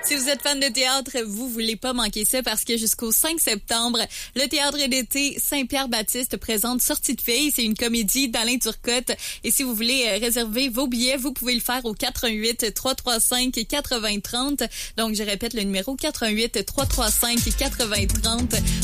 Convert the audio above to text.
Si vous êtes fan de théâtre, vous voulez pas manquer ça parce que jusqu'au 5 septembre, le Théâtre d'été Saint-Pierre-Baptiste présente Sortie de filles. C'est une comédie d'Alain Turcotte. Et si vous voulez réserver vos billets, vous pouvez le faire au 88 335 80 30. Donc, je répète le numéro 88 335 80 30